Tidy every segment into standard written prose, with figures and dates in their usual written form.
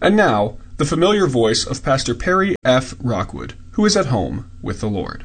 And now, the familiar voice of Pastor Perry F. Rockwood, who is at home with the Lord.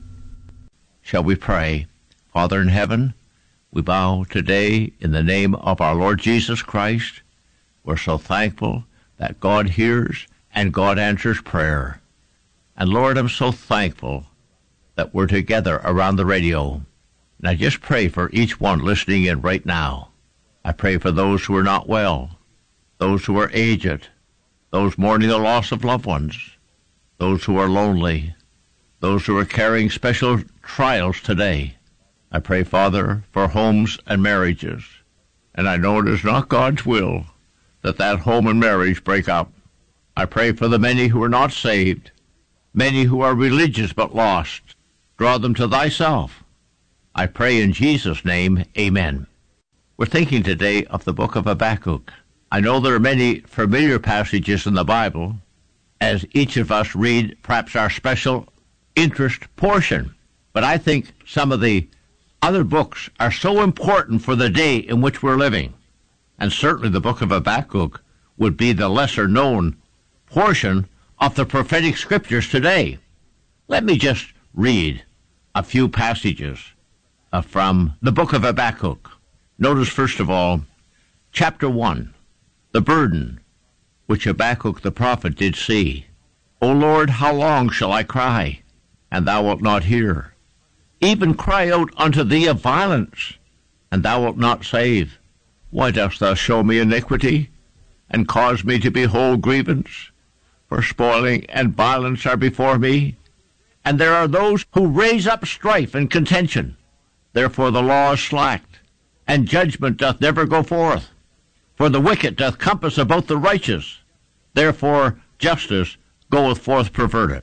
Shall we pray? Father in heaven, we bow today in the name of our Lord Jesus Christ. We're so thankful that God hears and God answers prayer. And Lord, I'm so thankful that we're together around the radio. And I just pray for each one listening in right now. I pray for those who are not well, those who are aged, those mourning the loss of loved ones, those who are lonely, those who are carrying special trials today. I pray, Father, for homes and marriages. And I know it is not God's will that home and marriage break up. I pray for the many who are not saved, many who are religious but lost. Draw them to thyself. I pray in Jesus' name, amen. We're thinking today of the book of Habakkuk. I know there are many familiar passages in the Bible, as each of us read perhaps our special interest portion. But I think some of the other books are so important for the day in which we're living. And certainly the book of Habakkuk would be the lesser-known portion of the prophetic scriptures today. Let me just read a few passages from the book of Habakkuk. Notice, first of all, chapter 1, the burden which Habakkuk the prophet did see. O Lord, how long shall I cry, and thou wilt not hear? Even cry out unto thee of violence, and thou wilt not save. Why dost thou show me iniquity, and cause me to behold grievance? For spoiling and violence are before me, and there are those who raise up strife and contention. Therefore the law is slacked, and judgment doth never go forth. For the wicked doth compass about the righteous. Therefore justice goeth forth perverted.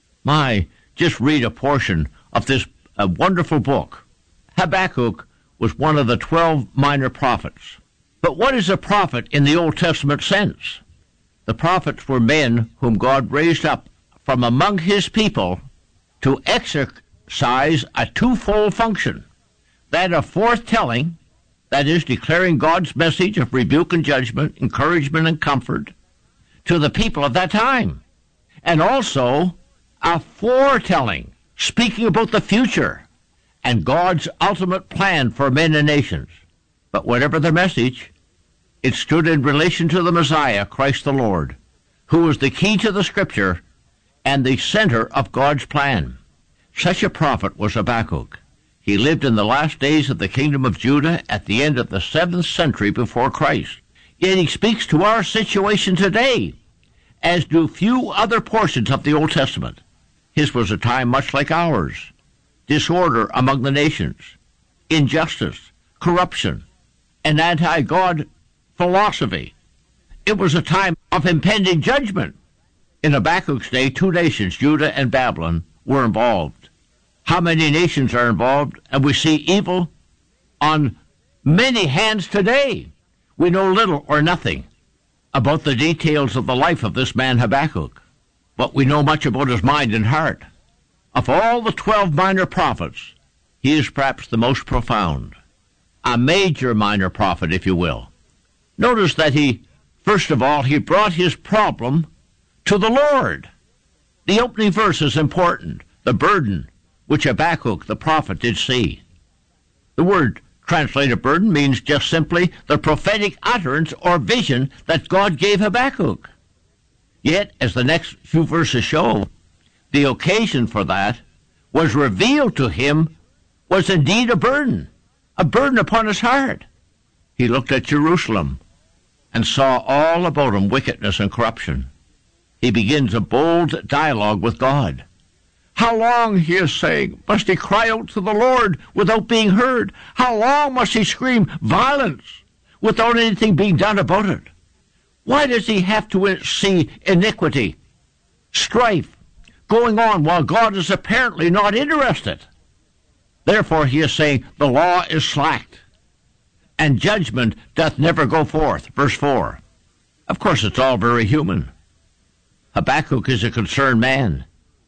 Just read a portion of this wonderful book. Habakkuk was one of the 12 minor prophets. But what is a prophet in the Old Testament sense? The prophets were men whom God raised up from among his people to exercise a twofold function. That of foretelling, that is, declaring God's message of rebuke and judgment, encouragement and comfort to the people of that time. And also a foretelling, speaking about the future and God's ultimate plan for men and nations. But whatever the message, it stood in relation to the Messiah, Christ the Lord, who was the key to the Scripture and the center of God's plan. Such a prophet was Habakkuk. He lived in the last days of the kingdom of Judah at the end of the 7th century before Christ. Yet he speaks to our situation today, as do few other portions of the Old Testament. His was a time much like ours. Disorder among the nations, injustice, corruption, and anti-God philosophy. It was a time of impending judgment. In Habakkuk's day, 2 nations, Judah and Babylon, were involved. How many nations are involved? And we see evil on many hands today. We know little or nothing about the details of the life of this man Habakkuk, but we know much about his mind and heart. Of all the 12 minor prophets, he is perhaps the most profound, a major minor prophet, if you will. Notice that first of all, he brought his problem to the Lord. The opening verse is important, the burden which Habakkuk the prophet did see. The word translated burden means just simply the prophetic utterance or vision that God gave Habakkuk. Yet, as the next few verses show, the occasion for that was revealed to him was indeed a burden upon his heart. He looked at Jerusalem and saw all about him wickedness and corruption. He begins a bold dialogue with God. How long, he is saying, must he cry out to the Lord without being heard? How long must he scream violence without anything being done about it? Why does he have to see iniquity, strife, going on while God is apparently not interested? Therefore, he is saying, the law is slacked, and judgment doth never go forth. Verse 4. Of course, it's all very human. Habakkuk is a concerned man.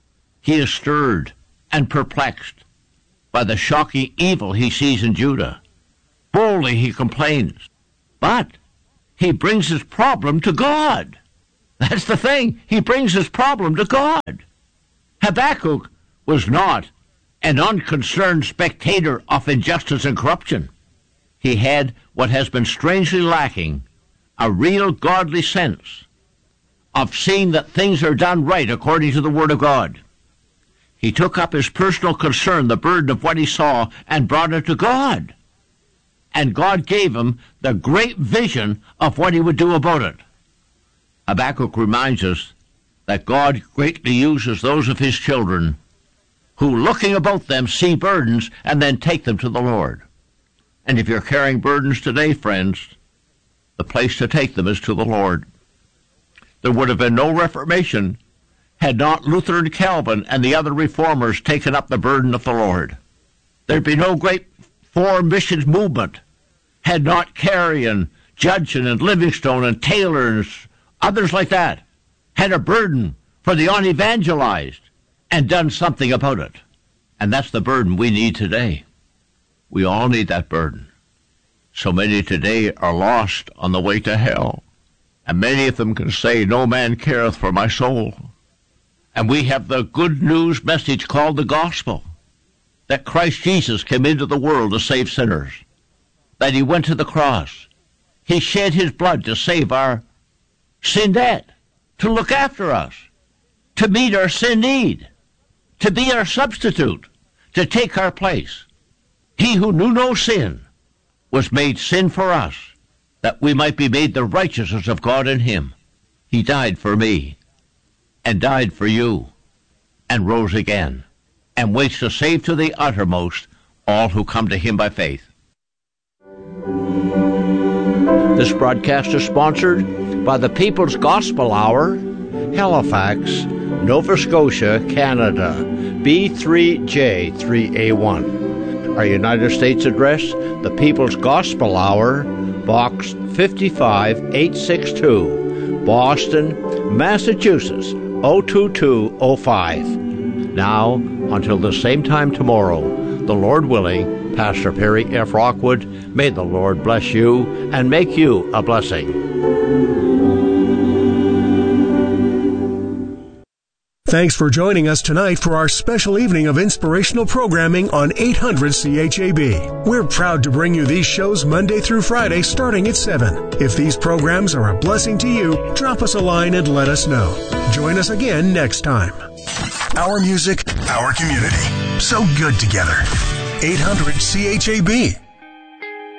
He is stirred and perplexed by the shocking evil he sees in Judah. Boldly he complains, but he brings his problem to God. That's the thing. He brings his problem to God. Habakkuk was not an unconcerned spectator of injustice and corruption. He had what has been strangely lacking, a real godly sense of seeing that things are done right according to the Word of God. He took up his personal concern, the burden of what he saw, and brought it to God. And God gave him the great vision of what he would do about it. Habakkuk reminds us that God greatly uses those of his children who, looking about them, see burdens and then take them to the Lord. And if you're carrying burdens today, friends, the place to take them is to the Lord. There would have been no Reformation had not Luther and Calvin and the other reformers taken up the burden of the Lord. There'd be no great foreign missions movement had not Carey and Judson and Livingstone and Taylor and others like that had a burden for the unevangelized and done something about it. And that's the burden we need today. We all need that burden. So many today are lost on the way to hell, and many of them can say, "No man careth for my soul." And we have the good news message called the gospel, that Christ Jesus came into the world to save sinners, that he went to the cross. He shed his blood to save our sin debt, to look after us, to meet our sin need, to be our substitute, to take our place. He who knew no sin was made sin for us, that we might be made the righteousness of God in him. He died for me, and died for you, and rose again, and waits to save to the uttermost all who come to him by faith. This broadcast is sponsored by the People's Gospel Hour, Halifax, Nova Scotia, Canada, B3J3A1. Our United States address, the People's Gospel Hour, Box 55862, Boston, Massachusetts, 02205. Now, until the same time tomorrow, the Lord willing, Pastor Perry F. Rockwood, may the Lord bless you and make you a blessing. Thanks for joining us tonight for our special evening of inspirational programming on 800 CHAB. We're proud to bring you these shows Monday through Friday starting at 7. If these programs are a blessing to you, drop us a line and let us know. Join us again next time. Our music, our community. So good together. 800 CHAB.